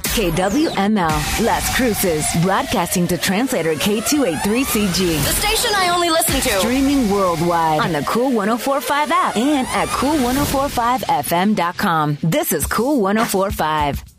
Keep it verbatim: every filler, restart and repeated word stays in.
K W M L, Las Cruces, broadcasting to translator K two eighty-three C G. The station I only listen to. Streaming worldwide on the Cool one oh four point five app and at cool ten forty-five f m dot com. This is Cool one oh four point five.